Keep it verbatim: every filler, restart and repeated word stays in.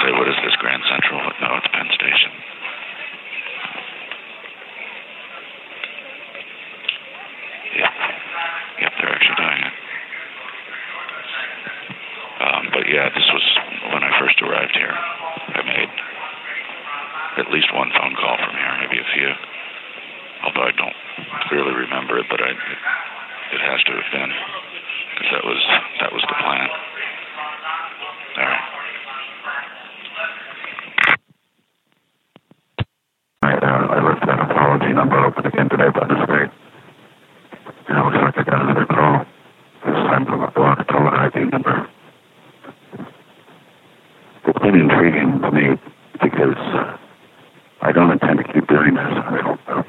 say, what is this, Grand Central? No, it's Penn Station. Yep. Yep, they're actually doing it. Um, but yeah, this was when I first arrived here. I made at least one phone call from here, maybe a few. Although I don't clearly remember it, but I, it, it has to have been, because that was that was the plan. All right. I, uh, I left that apology number open again today by mistake. And it looks like I got another